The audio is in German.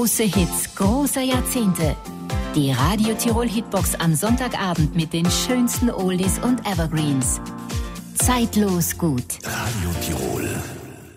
Große Hits großer Jahrzehnte. Die Radio Tirol Hitbox am Sonntagabend mit den schönsten Oldies und Evergreens. Zeitlos gut. Radio Tirol.